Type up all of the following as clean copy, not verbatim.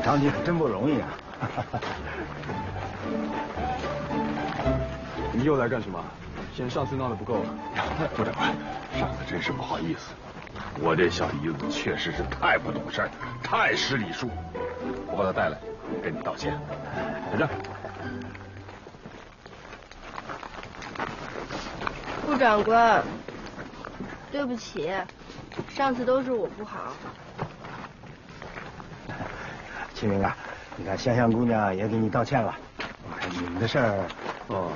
找你可真不容易啊！ 你又来干什么？嫌上次闹得不够？ 副长官，上次真是不好意思，我这小姨子确实是太不懂事儿，太失礼数。我把她带来，跟你道歉。在这儿。 副长官，对不起，上次都是我不好。 启明啊，你看香香姑娘也给你道歉了。你们的事儿， 哦。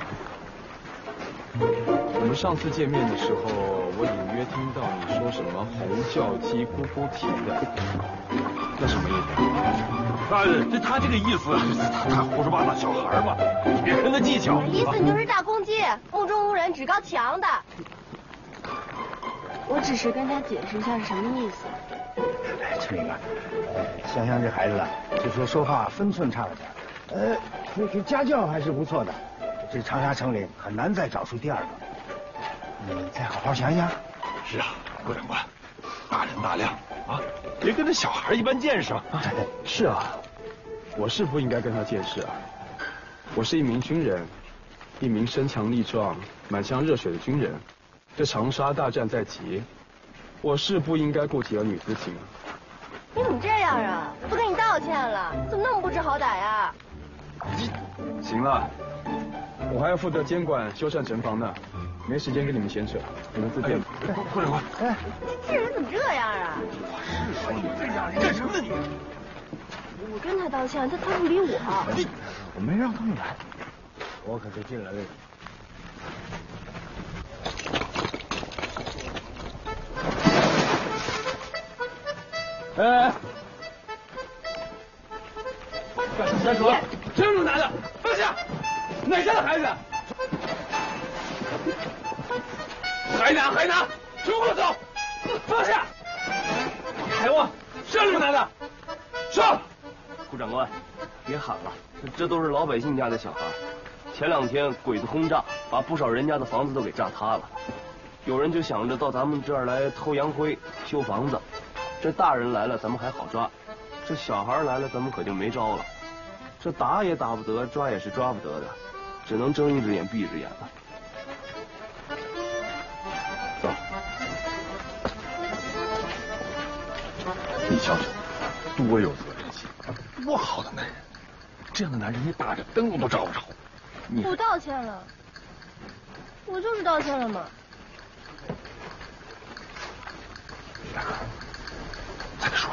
我们上次见面的时候，我隐约听到你说什么猴叫鸡咕咕啼的，那什么意思？ 他这个意思，他胡说八道小孩嘛，别人的技巧。 意思你就是大公鸡，目中无人，趾高气扬的。我只是跟他解释一下是什么意思。 启明啊，香香这孩子啊，就说话分寸差了点，这家教还是不错的。这长沙城里很难再找出第二个，你再好好想想。 是啊，郭长官，大人大量啊，别跟这小孩一般见识啊。 是啊，我是不应该跟他见识啊。我是一名军人，一名身强力壮、满腔热血的军人。这长沙大战在即，我是不应该顾及儿女私情啊。 你怎么这样啊？都跟你道歉了，怎么那么不知好歹呀？ 行了。我还要负责监管修缮城防呢，没时间跟你们闲扯，你们自便吧。 副长官， 这人怎么这样啊？ 我是说你这样，你干什么呢你？ 我跟他道歉，他不理我。 我没让他们来，我可是尽了力。 哎，干什么？这种男的，放下！哪家的孩子？还拿，全给我走！放下！还我，上这么男的，上！ 顾长官，别喊了，这都是老百姓家的小孩。前2天鬼子轰炸，把不少人家的房子都给炸塌了。有人就想着到咱们这儿来偷洋灰、修房子。这大人来了，咱们还好抓；这小孩来了，咱们可就没招了。这打也打不得，抓也是抓不得的，只能睁一只眼闭一只眼了。走， 你瞧瞧，多有责任心，多好的男人！这样的男人，你打着灯笼都照不着。 我道歉了，我就是道歉了嘛。 大哥，再说。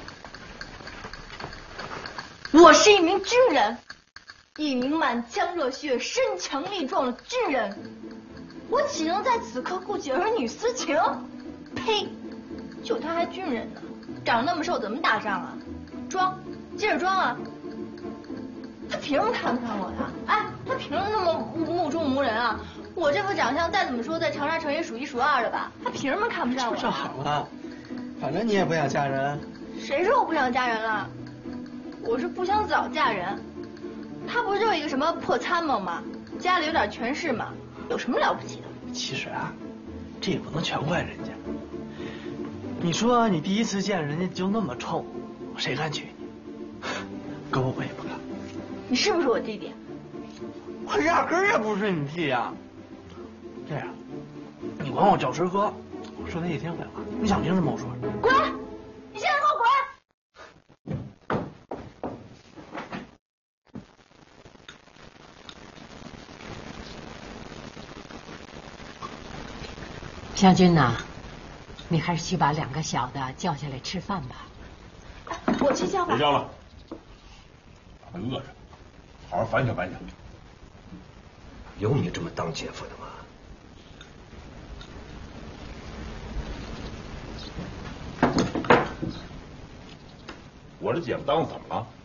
我是一名军人，一名满腔热血、身强力壮的军人，我岂能在此刻顾及儿女私情？呸！就他还军人呢，长那么瘦，怎么打仗啊？装，接着装啊！他凭什么看不上我呀？哎，他凭什么那么目中无人啊？我这副长相再怎么说，在长沙城也数1数2的吧？他凭什么看不上我？ 这好了，反正你也不想嫁人。 谁说我不想嫁人了？我是不想早嫁人。他不就是一个什么破参谋吗？家里有点权势嘛，有什么了不起的？ 其实啊，这也不能全怪人家。你说你第一次见人家就那么臭，谁敢娶你？搁我也不敢。 你是不是我弟弟？ 我压根儿也不是你弟呀。这样，你管我叫师哥，我说那一天废话，你想听什么我说什么。 滚！你现在给我滚！ 湘君呐，你还是去把2个小的叫下来吃饭吧。 我去叫吧。 别叫了，他们饿着，好好反省反省。 有你这么当姐夫的吗？ 我这姐夫当的怎么了？